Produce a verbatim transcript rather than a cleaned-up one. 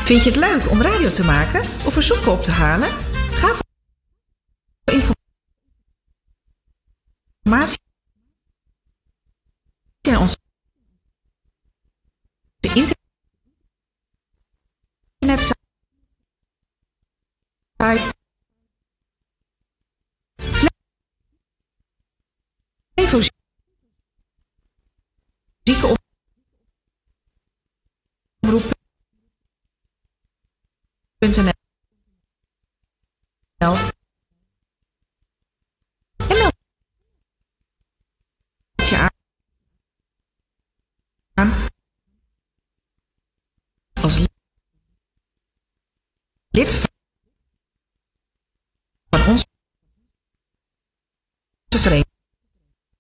Vind je het leuk om radio te maken of verzoeken op te halen? Ga voor informatie naar onze internetsite Flevo Zieke Omroep punt n l en meld je aan als lid